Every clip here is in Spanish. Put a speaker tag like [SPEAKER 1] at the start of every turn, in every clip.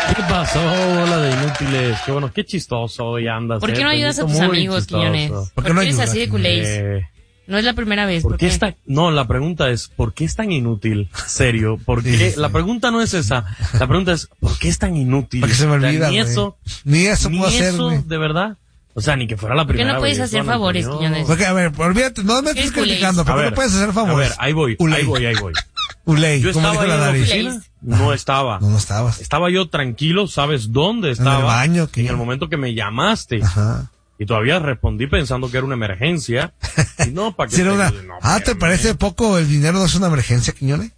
[SPEAKER 1] ¿Qué pasó, bola de inútiles? Qué bueno, qué chistoso hoy andas.
[SPEAKER 2] ¿Por qué no ayudas a tus amigos, Quiñones?
[SPEAKER 3] ¿Por qué no
[SPEAKER 2] eres
[SPEAKER 3] ayudas,
[SPEAKER 2] así de culés? No es la primera vez.
[SPEAKER 1] ¿Por qué está? No, la pregunta es, ¿por qué es tan inútil? Serio, ¿por qué?
[SPEAKER 3] Sí.
[SPEAKER 1] La pregunta no es esa. La pregunta es, ¿por qué es tan inútil?
[SPEAKER 3] Porque se me olvida,
[SPEAKER 1] Ni
[SPEAKER 3] güey.
[SPEAKER 1] eso
[SPEAKER 3] puedo hacer, güey.
[SPEAKER 1] de verdad. O sea, ni que fuera la
[SPEAKER 2] ¿Por qué
[SPEAKER 1] primera vez.
[SPEAKER 2] no puedes hacer favores, Quiñones?
[SPEAKER 3] Porque, a ver, olvídate, no me estés
[SPEAKER 2] ¿Qué culés?
[SPEAKER 3] criticando, pero no puedes hacer
[SPEAKER 1] A
[SPEAKER 3] favores.
[SPEAKER 1] ver, ahí voy.
[SPEAKER 3] Uley,
[SPEAKER 1] Yo
[SPEAKER 3] como
[SPEAKER 1] estaba
[SPEAKER 3] dijo
[SPEAKER 1] ahí
[SPEAKER 3] la
[SPEAKER 1] en la
[SPEAKER 3] Dari.
[SPEAKER 1] oficina, no estaba.
[SPEAKER 3] No estabas.
[SPEAKER 1] Estaba yo tranquilo, ¿sabes dónde estaba?
[SPEAKER 3] En el baño,
[SPEAKER 1] En el momento que me llamaste.
[SPEAKER 3] Ajá.
[SPEAKER 1] Y todavía respondí pensando que era una emergencia. Y no, para que
[SPEAKER 3] Sí, era una...
[SPEAKER 1] no,
[SPEAKER 3] ¿te
[SPEAKER 1] espérame.
[SPEAKER 3] parece poco el dinero? ¿No es una emergencia, Quiñones?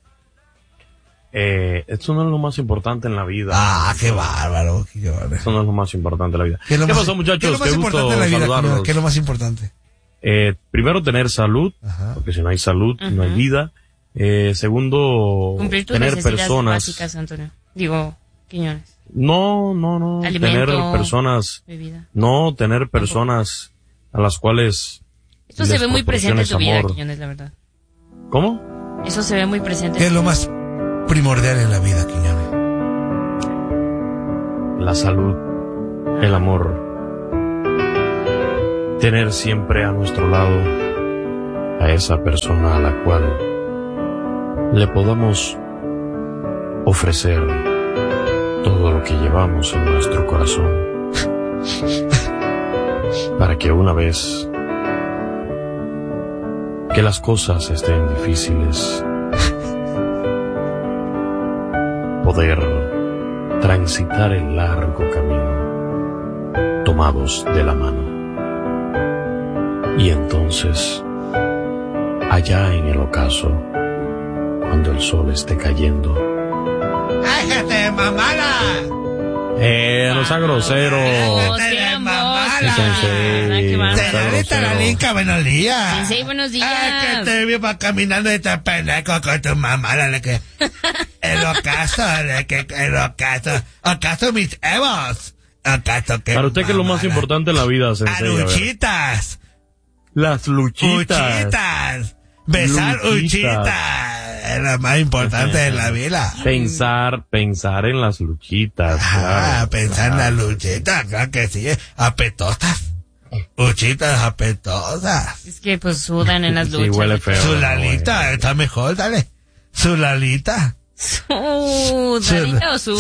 [SPEAKER 1] Esto no es lo más importante en la vida.
[SPEAKER 3] Ah, qué bárbaro, Quiñones.
[SPEAKER 1] Eso no es lo más importante en la vida.
[SPEAKER 3] ¿Qué es lo
[SPEAKER 1] ¿Qué
[SPEAKER 3] más-
[SPEAKER 1] pasó, muchachos?
[SPEAKER 3] ¿Qué es lo más
[SPEAKER 1] Qué
[SPEAKER 3] importante
[SPEAKER 1] gusto
[SPEAKER 3] en la vida,
[SPEAKER 1] saludarlos.
[SPEAKER 3] Quiñones? ¿Qué es lo más importante?
[SPEAKER 1] Primero, tener salud,
[SPEAKER 3] Ajá.
[SPEAKER 1] porque si no hay salud, no hay vida. Segundo,
[SPEAKER 2] Cumplir tus
[SPEAKER 1] tener
[SPEAKER 2] necesidades
[SPEAKER 1] personas.
[SPEAKER 2] básicas, Antonio. Digo, Quiñones.
[SPEAKER 1] No.
[SPEAKER 2] Alimento,
[SPEAKER 1] tener personas.
[SPEAKER 2] bebida.
[SPEAKER 1] No, tener personas a las cuales.
[SPEAKER 2] Esto se
[SPEAKER 1] les
[SPEAKER 2] ve muy presente en tu vida,
[SPEAKER 1] proporciones
[SPEAKER 2] Quiñones, la verdad.
[SPEAKER 1] amor. ¿Cómo?
[SPEAKER 2] Eso se ve muy presente.
[SPEAKER 3] ¿Qué es lo más primordial en la vida, Quiñones?
[SPEAKER 1] La salud, el amor. Tener siempre a nuestro lado a esa persona a la cual le podamos ofrecer todo lo que llevamos en nuestro corazón para que una vez que las cosas estén difíciles poder transitar el largo camino tomados de la mano. Y entonces, allá en el ocaso, cuando el sol esté cayendo.
[SPEAKER 3] ¡Déjate, mamala!
[SPEAKER 1] No sea grosero.
[SPEAKER 2] Oh, qué hermosa.
[SPEAKER 1] Sensei,
[SPEAKER 2] Ay, qué bárbaro.
[SPEAKER 1] no sea
[SPEAKER 3] Señorita
[SPEAKER 1] grosero.
[SPEAKER 3] Lalinka, buenos días.
[SPEAKER 2] Sensei, buenos días.
[SPEAKER 3] Ay, que te viva caminando y te pendejo con tu mamá, le que... El ocaso, acaso mis evos. Acaso que...
[SPEAKER 1] Para usted, ¿qué es lo más importante en la vida, Sensei? A ver.
[SPEAKER 3] Luchitas.
[SPEAKER 1] Las luchitas.
[SPEAKER 3] Uchitas. Besar
[SPEAKER 1] Luchitas.
[SPEAKER 3] uchitas. Es lo más importante en la vida.
[SPEAKER 1] Pensar en las luchitas.
[SPEAKER 3] Ah,
[SPEAKER 1] claro.
[SPEAKER 3] pensar en las luchitas, claro que sí. Apetosas. Uchitas apetosas.
[SPEAKER 2] Es que pues sudan en las
[SPEAKER 1] Sí,
[SPEAKER 2] luchas.
[SPEAKER 1] huele feo.
[SPEAKER 3] Su Lalita, está mejor, dale. Su Lalita.
[SPEAKER 2] ¿Dalita o su?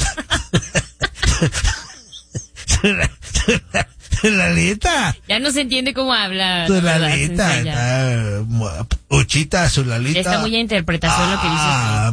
[SPEAKER 3] Su Lalita.
[SPEAKER 2] Ya no se entiende cómo habla.
[SPEAKER 3] Su
[SPEAKER 2] la verdad,
[SPEAKER 3] Lalita.
[SPEAKER 2] Sensei, ya.
[SPEAKER 3] Uchita, su Lalita.
[SPEAKER 2] Está muy a interpretación lo que dices.
[SPEAKER 3] Ah,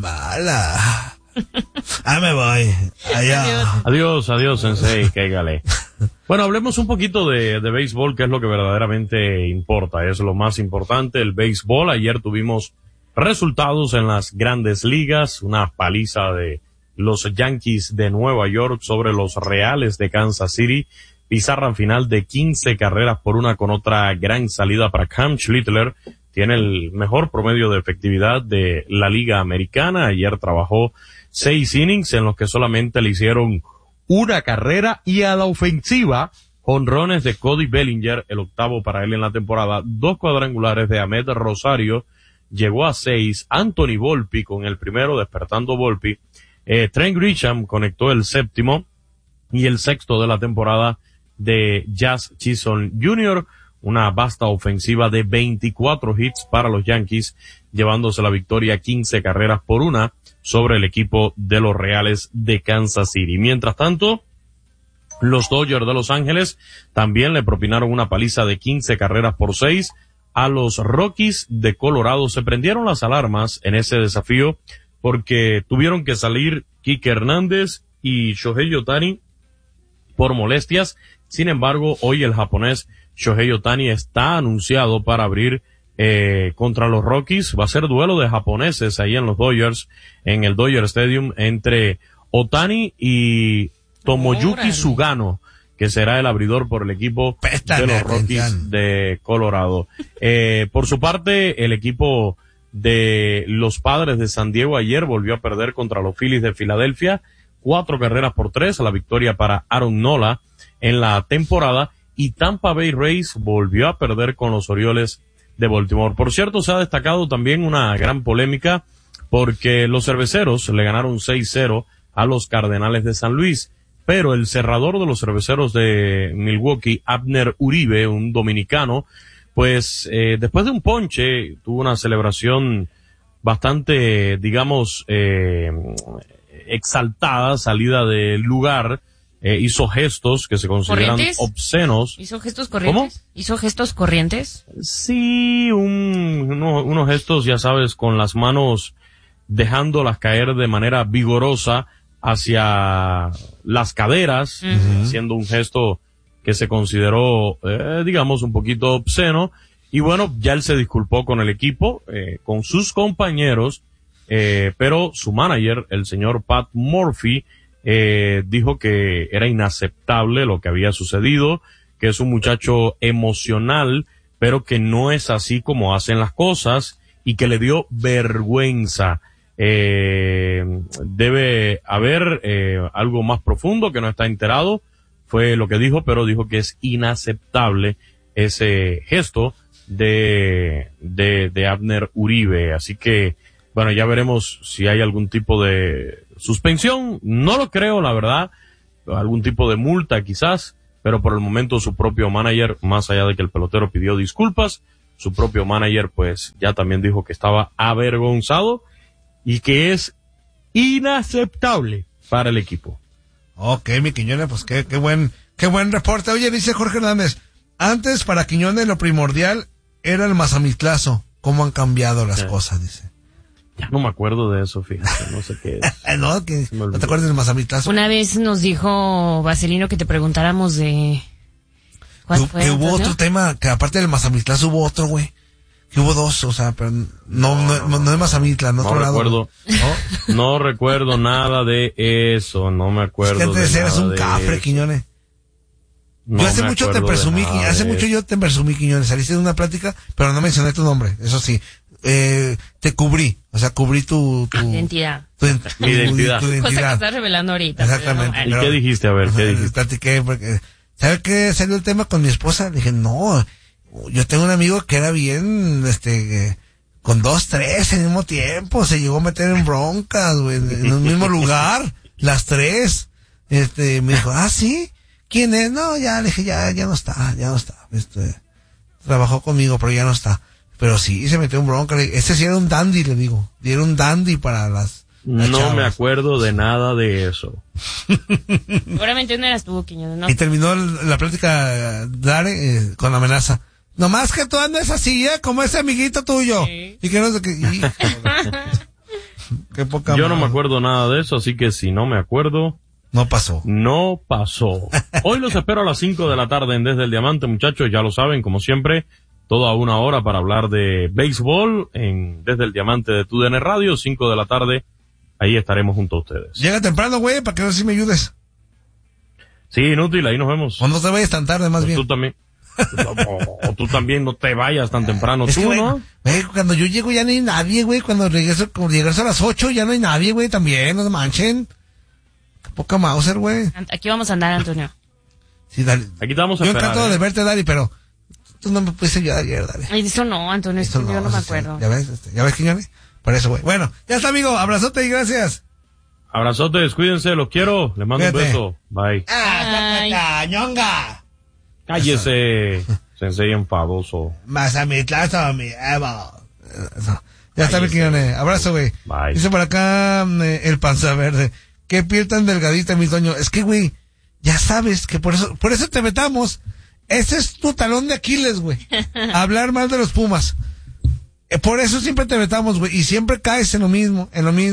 [SPEAKER 3] mamala. Me voy. Allá.
[SPEAKER 1] Adiós, Sensei, cáigale. Bueno, hablemos un poquito de béisbol, que es lo que verdaderamente importa, es lo más importante, el béisbol. Ayer tuvimos resultados en las grandes ligas, una paliza de los Yankees de Nueva York sobre los Reales de Kansas City, pizarra final de 15 carreras por una con otra gran salida para Cam Schlittler. Tiene el mejor promedio de efectividad de la Liga Americana. Ayer trabajó 6 innings en los que solamente le hicieron una carrera, y a la ofensiva, jonrones de Cody Bellinger, el octavo para él en la temporada, 2 cuadrangulares de Ahmed Rosario, llegó a 6, Anthony Volpi con el primero, despertando Volpi, Trent Grisham conectó el séptimo, y el sexto de la temporada de Jazz Chisholm Jr., una vasta ofensiva de 24 hits para los Yankees, llevándose la victoria 15 carreras por una sobre el equipo de los Reales de Kansas City. Mientras tanto, los Dodgers de Los Ángeles también le propinaron una paliza de 15 carreras por 6 a los Rockies de Colorado. Se prendieron las alarmas en ese desafío porque tuvieron que salir Kike Hernández y Shohei Ohtani por molestias. Sin embargo, hoy el japonés Shohei Ohtani está anunciado para abrir contra los Rockies. Va a ser duelo de japoneses ahí en los Dodgers, en el Dodger Stadium, entre Ohtani y Tomoyuki Sugano, que será el abridor por el equipo de los Rockies de Colorado. Por su parte, el equipo de los Padres de San Diego ayer volvió a perder contra los Phillies de Filadelfia, 4 carreras por 3, la victoria para Aaron Nola en la temporada, y Tampa Bay Rays volvió a perder con los Orioles de Baltimore. Por cierto, se ha destacado también una gran polémica porque los Cerveceros le ganaron 6-0 a los Cardenales de San Luis. Pero el cerrador de los Cerveceros de Milwaukee, Abner Uribe, un dominicano, pues después de un ponche tuvo una celebración bastante, digamos, exaltada, salida del lugar, hizo gestos que se consideran
[SPEAKER 2] ¿Corrientes?
[SPEAKER 1] obscenos.
[SPEAKER 2] ¿Hizo gestos corrientes?
[SPEAKER 1] ¿Cómo?
[SPEAKER 2] ¿Hizo gestos corrientes?
[SPEAKER 1] Sí, unos gestos, ya sabes, con las manos dejándolas caer de manera vigorosa hacia las caderas, haciendo un gesto que se consideró, digamos, un poquito obsceno. Y bueno, ya él se disculpó con el equipo, con sus compañeros, pero su manager, el señor Pat Murphy, dijo que era inaceptable lo que había sucedido, que es un muchacho emocional, pero que no es así como hacen las cosas y que le dio vergüenza. Debe haber algo más profundo que no está enterado, fue lo que dijo, pero dijo que es inaceptable ese gesto de Abner Uribe. Así que, bueno, ya veremos si hay algún tipo de suspensión. No lo creo, la verdad. Algún tipo de multa quizás, pero por el momento su propio manager, más allá de que el pelotero pidió disculpas, su propio manager pues ya también dijo que estaba avergonzado y que es inaceptable para el equipo.
[SPEAKER 3] Ok, mi Quiñones, pues qué buen reporte. Oye, dice Jorge Hernández, antes para Quiñones lo primordial era el mazamitlazo. ¿Cómo han cambiado las cosas? Dice.
[SPEAKER 1] Ya no me acuerdo de eso, fíjate, no sé qué es.
[SPEAKER 3] No te acuerdas del mazamitlazo.
[SPEAKER 2] Una vez nos dijo Vaselino que te preguntáramos de... ¿Cuál fue?
[SPEAKER 3] Que hubo
[SPEAKER 2] Antonio?
[SPEAKER 3] otro tema, que aparte del mazamitlazo hubo otro, güey. Que hubo dos, o sea, pero no es Mazamitla, no otro
[SPEAKER 1] recuerdo,
[SPEAKER 3] lado.
[SPEAKER 1] No recuerdo nada de eso, no me acuerdo.
[SPEAKER 3] Es que antes
[SPEAKER 1] de
[SPEAKER 3] eras
[SPEAKER 1] nada
[SPEAKER 3] un
[SPEAKER 1] de
[SPEAKER 3] cafre,
[SPEAKER 1] eso.
[SPEAKER 3] Quiñones.
[SPEAKER 1] No
[SPEAKER 3] Yo hace
[SPEAKER 1] me
[SPEAKER 3] mucho te
[SPEAKER 1] acuerdo de
[SPEAKER 3] presumí,
[SPEAKER 1] nada
[SPEAKER 3] hace
[SPEAKER 1] de
[SPEAKER 3] mucho
[SPEAKER 1] eso.
[SPEAKER 3] yo te presumí, Quiñones. Saliste de una plática, pero no mencioné tu nombre, eso sí. Te cubrí, o sea, cubrí tu
[SPEAKER 2] Identidad.
[SPEAKER 1] Mi identidad.
[SPEAKER 3] Tu
[SPEAKER 2] Cosa que
[SPEAKER 3] identidad.
[SPEAKER 2] estás revelando ahorita.
[SPEAKER 3] Exactamente.
[SPEAKER 1] ¿Y qué dijiste? A ver, ¿qué dijiste?
[SPEAKER 3] Platiqué porque, ¿sabes qué salió el tema con mi esposa? Le dije, no, yo tengo un amigo que era bien, con 2, 3 al mismo tiempo, se llegó a meter en broncas, güey, en un mismo lugar, las 3. Me dijo, ¿sí? ¿Quién es? No, ya, le dije, ya no está. Trabajó conmigo, pero ya no está. Pero sí, se metió en bronca. Este sí era un dandy, le digo. Y era un dandy para las
[SPEAKER 1] No
[SPEAKER 3] chavas.
[SPEAKER 1] me acuerdo de nada de eso.
[SPEAKER 2] Seguramente no eras tú, Quiñones, ¿no?
[SPEAKER 3] Y terminó la plática, Dare, con amenaza. Nomás que tú andes así, como ese amiguito tuyo.
[SPEAKER 2] Sí.
[SPEAKER 3] Y que no sé qué. Qué poca
[SPEAKER 1] Yo no me
[SPEAKER 3] madre.
[SPEAKER 1] acuerdo nada de eso, así que si no me acuerdo,
[SPEAKER 3] No pasó.
[SPEAKER 1] no pasó. Hoy los espero a las 5 de la tarde en Desde el Diamante, muchachos, ya lo saben, como siempre, toda una hora para hablar de béisbol en Desde el Diamante de TUDN Radio, 5 de la tarde, ahí estaremos junto a ustedes.
[SPEAKER 3] Llega temprano, güey, para que no si me ayudes.
[SPEAKER 1] Sí, inútil, ahí nos vemos.
[SPEAKER 3] O no te vayas tan tarde, más
[SPEAKER 1] Pues
[SPEAKER 3] bien.
[SPEAKER 1] tú también. O tú también no te vayas tan temprano,
[SPEAKER 3] Es
[SPEAKER 1] tú,
[SPEAKER 3] que, güey,
[SPEAKER 1] ¿no?
[SPEAKER 3] cuando yo llego ya no hay nadie, güey. Cuando regreso a las 8 ya no hay nadie, güey, también, no se manchen. Qué poca Mauser, güey.
[SPEAKER 2] Aquí vamos a andar, Antonio.
[SPEAKER 3] Sí, dale.
[SPEAKER 1] Aquí estamos a
[SPEAKER 3] Yo
[SPEAKER 1] esperar,
[SPEAKER 3] encantado de verte, Dari, pero tú no me pudiste ayudar ayer, Dari.
[SPEAKER 2] Ay, eso no, Antonio,
[SPEAKER 3] Eso
[SPEAKER 2] yo no me
[SPEAKER 3] sí,
[SPEAKER 2] acuerdo.
[SPEAKER 3] ¿Ya ves, Quiñones? Por eso, güey. Bueno, ya está, amigo. Abrazote y gracias.
[SPEAKER 1] Abrazotes, cuídense, los quiero, les mando
[SPEAKER 3] Cuídate.
[SPEAKER 1] un beso, bye.
[SPEAKER 2] Ay.
[SPEAKER 3] ¡Ñonga!
[SPEAKER 1] Cállese, sensei enfadoso.
[SPEAKER 3] Mazamitlazo, mi Evo. Eso. Ya está, mi Quiñones. Abrazo, güey.
[SPEAKER 1] Bye.
[SPEAKER 3] Dice por acá el panza verde. Qué piel tan delgadita, mi Toño. Es que, güey, ya sabes que por eso te vetamos. Ese es tu talón de Aquiles, güey. Hablar mal de los Pumas. Por eso siempre te vetamos, güey. Y siempre caes en lo mismo.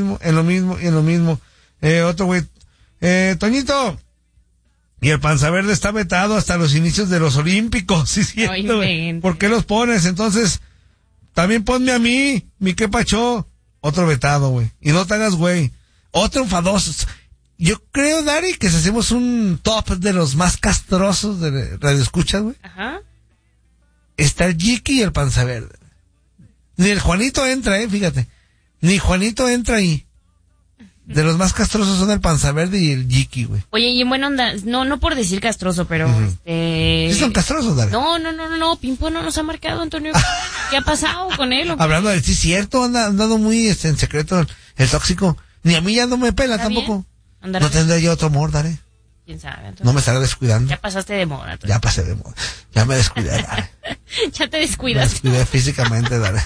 [SPEAKER 3] Otro, güey. Toñito. Y el panza verde está vetado hasta los inicios de los Olímpicos. Sí, cierto,
[SPEAKER 2] Ay,
[SPEAKER 3] güey.
[SPEAKER 2] inventes.
[SPEAKER 3] ¿Por qué los pones? Entonces, también ponme a mí, mi qué pacho. Otro vetado, güey. Y no te hagas, güey. Otro enfadoso. Yo creo, Dari, que si hacemos un top de los más castrosos de Radio Escuchas, güey.
[SPEAKER 2] Ajá.
[SPEAKER 3] Está el Jiki y el panza verde. Ni el Juanito entra, fíjate. Ni Juanito entra ahí. De los más castrosos son el panza verde y el Jiki, güey.
[SPEAKER 2] Oye, y en buena onda, no por decir castroso, pero
[SPEAKER 3] ¿Sí son castrosos, Dari?
[SPEAKER 2] No, Pimpo no nos ha marcado, Antonio. ¿Qué ha pasado con él?
[SPEAKER 3] Hablando de sí, cierto, andando muy en secreto el tóxico. Ni a mí ya no me pela
[SPEAKER 2] ¿Está
[SPEAKER 3] tampoco.
[SPEAKER 2] bien? Andar
[SPEAKER 3] No tendré yo otro amor, Dale.
[SPEAKER 2] ¿Quién sabe? Entonces,
[SPEAKER 3] No me estaré descuidando.
[SPEAKER 2] ya pasaste de moda. Tú.
[SPEAKER 3] Ya pasé de moda. Ya me descuidé, Dale.
[SPEAKER 2] Ya te
[SPEAKER 3] Me
[SPEAKER 2] descuidas.
[SPEAKER 3] descuidé físicamente, Dale.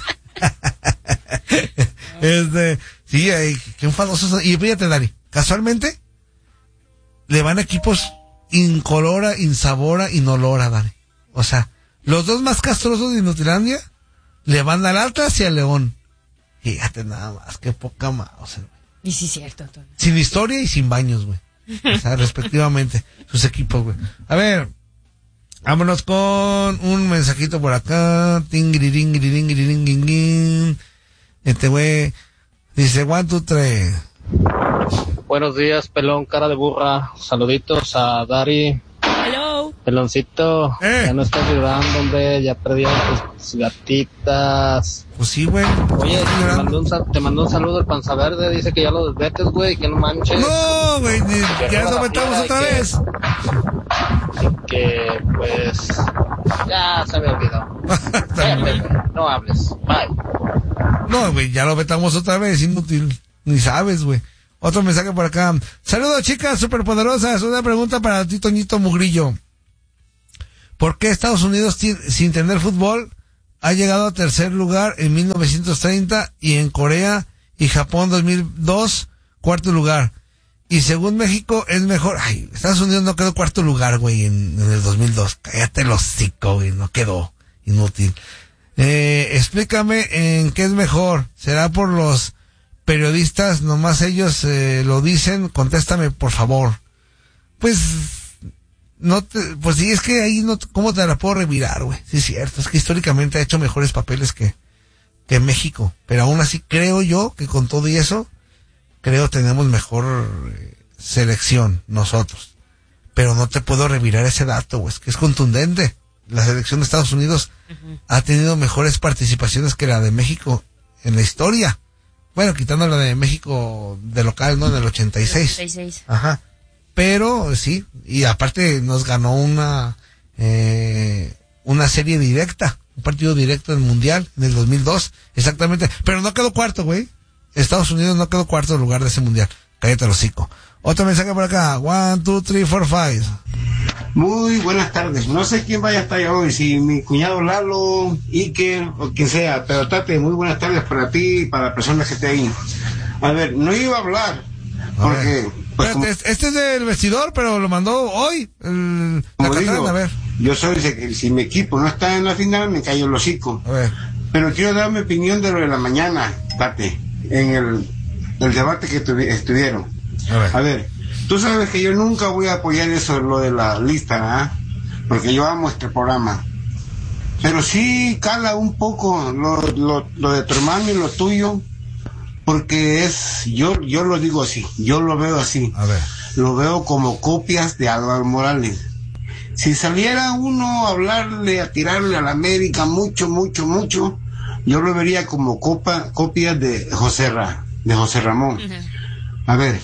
[SPEAKER 3] Sí, qué enfadosos son. Y fíjate, Dani, casualmente le van equipos incolora, insabora, inolora, Dani. O sea, los dos más castrosos de Inutilandia le van al Atlas y al León. Fíjate nada más, qué poca más. O sea,
[SPEAKER 2] Y sí, cierto, Antonio.
[SPEAKER 3] sin historia y sin baños, güey. O sea, respectivamente, sus equipos, güey. A ver, vámonos con un mensajito por acá. Tingiriringiringiringirin. Güey dice 1, 2, 3.
[SPEAKER 4] Buenos días, pelón, cara de burra. Saluditos a Dari.
[SPEAKER 2] Hello.
[SPEAKER 4] Peloncito, ya no estás llorando, hombre. Ya perdieron tus gatitas.
[SPEAKER 3] Pues sí, güey.
[SPEAKER 4] Oye, te mandó un saludo el Panza Verde. Dice que ya lo desvetes, güey, que no manches.
[SPEAKER 3] No, güey, ya nos metamos otra vez.
[SPEAKER 4] Que, pues, ya se me olvidó. Cállate, güey, no hables. Bye.
[SPEAKER 3] No, güey, ya lo vetamos otra vez, inútil. Ni sabes, güey. Otro mensaje por acá. Saludos, chicas superpoderosas. Una pregunta para ti, Toñito Mugrillo. ¿Por qué Estados Unidos, sin tener fútbol, ha llegado a tercer lugar en 1930 y en Corea y Japón 2002, cuarto lugar? Y según México es mejor. Ay, Estados Unidos no quedó cuarto lugar, güey, en el 2002. Cállate el hocico, güey, no quedó. Inútil. Explícame en qué es mejor. ¿Será por los periodistas? Nomás ellos lo dicen. Contéstame, por favor. Pues sí, es que ahí no, ¿cómo te la puedo revirar, güey? Sí, es cierto. Es que históricamente ha hecho mejores papeles que México. Pero aún así creo yo que con todo y eso, tenemos mejor selección nosotros. Pero no te puedo revirar ese dato, güey. Es que es contundente. La selección de Estados Unidos ha tenido mejores participaciones que la de México en la historia. Bueno, quitando la de México de local, ¿no? En el 86.
[SPEAKER 2] 86.
[SPEAKER 3] Ajá. Pero sí, y aparte nos ganó una serie directa, un partido directo del Mundial en el 2002, exactamente. Pero no quedó cuarto, güey. Estados Unidos no quedó cuarto lugar de ese Mundial. Cállate el hocico. Otro mensaje por acá. 1, 2, 3, 4, 5.
[SPEAKER 5] Muy buenas tardes. No sé quién vaya a estar hoy, si mi cuñado Lalo, Iker o quien sea, pero Tate, muy buenas tardes para ti y para la persona que esté ahí. A ver, no iba a hablar, porque... Pues,
[SPEAKER 3] este es del vestidor, pero lo mandó hoy.
[SPEAKER 5] A ver. Yo soy, si mi equipo no está en la final, me callo el hocico.
[SPEAKER 3] A ver.
[SPEAKER 5] Pero quiero dar mi opinión de lo de la mañana, Tate, en el debate que estuvieron. A ver, tú sabes que yo nunca voy a apoyar eso, lo de la lista, ¿eh? Porque yo amo este programa. Pero sí cala un poco lo de tu hermano y lo tuyo, porque yo lo digo así, yo lo veo así.
[SPEAKER 3] A ver.
[SPEAKER 5] Lo veo como copias de Álvaro Morales. Si saliera uno a hablarle, a tirarle a la América mucho, yo lo vería como copia de José Ramón. A ver,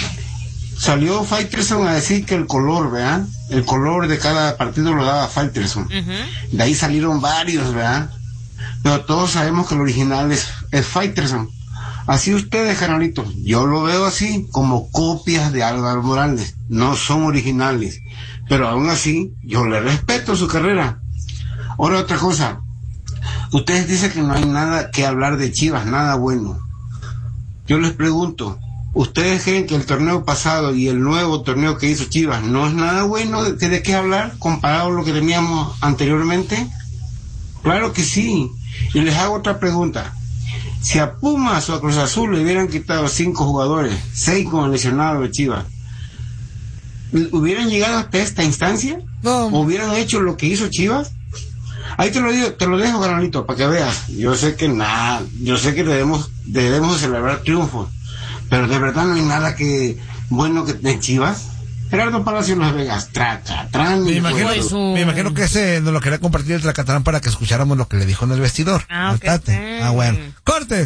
[SPEAKER 5] salió Faitelson a decir que el color, ¿verdad? El color de cada partido lo daba Faitelson. De ahí salieron varios, ¿verdad? Pero todos sabemos que el original es Faitelson. Así ustedes, carnalitos, yo lo veo así, como copias de Álvaro Morales. No son originales. Pero aún así, yo le respeto su carrera. Ahora otra cosa. Ustedes dicen que no hay nada que hablar de Chivas, nada bueno. Yo les pregunto, ¿ustedes creen que el torneo pasado y el nuevo torneo que hizo Chivas no es nada bueno de qué hablar comparado a lo que teníamos anteriormente? Claro que sí. Y les hago otra pregunta. Si a Pumas o a Cruz Azul le hubieran quitado 5 jugadores, 6 con el lesionado de Chivas, ¿hubieran llegado hasta esta instancia?
[SPEAKER 3] No.
[SPEAKER 5] ¿O hubieran hecho lo que hizo Chivas? Ahí te lo digo, te lo dejo, carnalito, para que veas. Yo sé que debemos celebrar triunfos, pero de verdad no hay nada bueno que de Chivas. Gerardo Palacio Las Vegas, Tracatrán.
[SPEAKER 3] Me imagino que ese nos lo quería compartir el Tracatrán para que escucháramos lo que le dijo en el vestidor.
[SPEAKER 2] Ah, okay.
[SPEAKER 3] Bueno. ¡Corte!